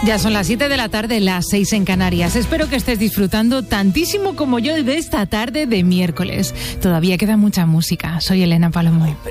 Ya son las 7 de la tarde, las 6 en Canarias. Espero que estés disfrutando tantísimo como yo de esta tarde de miércoles. Todavía queda mucha música. Soy Elena Palomo.